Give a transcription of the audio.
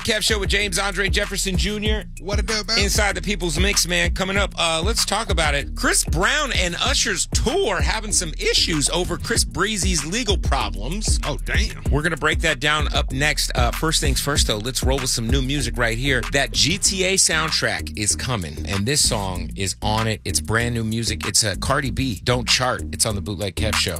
Kev Show with James Andre Jefferson Jr. What a dope, man. Inside the People's Mix, man. Coming up, let's talk about it. Chris Brown and Usher's tour having some issues over Chris Breezy's legal problems. Oh, damn. We're going to break that down up next. First things first, though, let's roll with some new music right here. That GTA soundtrack is coming, and this song is on it. It's brand new music. It's a Cardi B, Don't Chart. It's on the Bootleg Kev Show.